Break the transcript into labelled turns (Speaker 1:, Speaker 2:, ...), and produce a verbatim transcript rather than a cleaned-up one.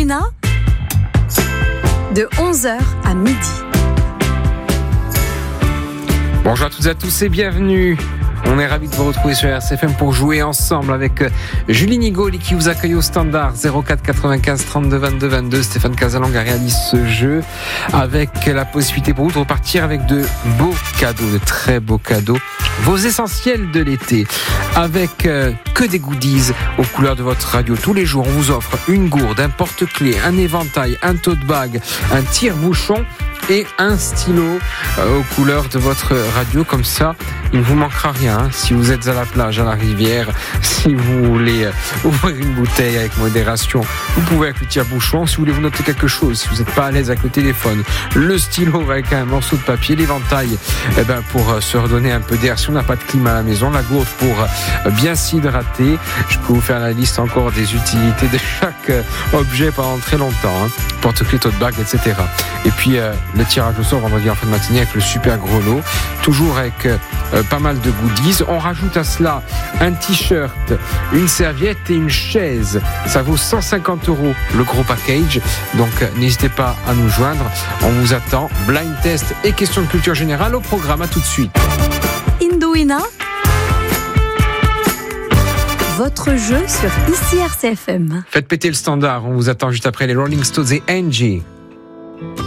Speaker 1: Indoina, de onze heures à midi.
Speaker 2: Bonjour à toutes et à tous et bienvenue. On est ravis de vous retrouver sur R C F M pour jouer ensemble avec Julie Nigoli qui vous accueille au standard zéro quatre quatre-vingt-quinze trente-deux vingt-deux vingt-deux. Stéphane Casalang a réalisé ce jeu avec la possibilité pour vous de repartir avec de beaux cadeaux, de très beaux cadeaux. Vos essentiels de l'été avec euh, que des goodies aux couleurs de votre radio. Tous les jours, on vous offre une gourde, un porte-clés, un éventail, un tote bag, un tire-bouchon et un stylo euh, aux couleurs de votre radio. Comme ça, il ne vous manquera rien. Hein. Si vous êtes à la plage, à la rivière, si vous voulez euh, ouvrir une bouteille avec modération, vous pouvez avec le tire-bouchon. Si vous voulez vous noter quelque chose, si vous n'êtes pas à l'aise avec le téléphone, le stylo avec un morceau de papier, l'éventail eh ben, pour euh, se redonner un peu d'air si on n'a pas de clim à la maison, la gourde pour euh, bien s'hydrater. Je peux vous faire la liste encore des utilités de chaque euh, objet pendant très longtemps. Hein. Porte-clés, tote bag, et cetera. Et puis euh, le tirage au sort vendredi en fin de matinée avec le super gros lot, toujours avec euh, pas mal de goodies. On rajoute à cela un t-shirt, une serviette et une chaise. Ça vaut cent cinquante euros le gros package. Donc euh, n'hésitez pas à nous joindre. On vous attend. Blind test et questions de culture générale au programme. À tout de suite.
Speaker 1: Indoina, votre jeu sur ici R C F M.
Speaker 2: Faites péter le standard. On vous attend juste après les Rolling Stones et Angie.